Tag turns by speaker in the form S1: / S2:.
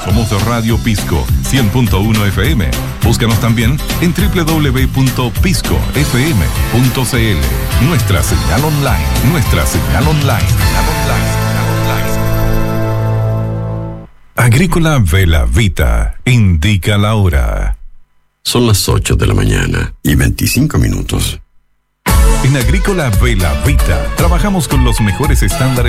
S1: Somos Radio Pisco 100.1 FM. Búscanos también en www.piscofm.cl. Nuestra señal online. Agrícola Vela Vita indica la hora.
S2: Son las 8 de la mañana y 25 minutos.
S1: En Agrícola Vela Vita trabajamos con los mejores estándares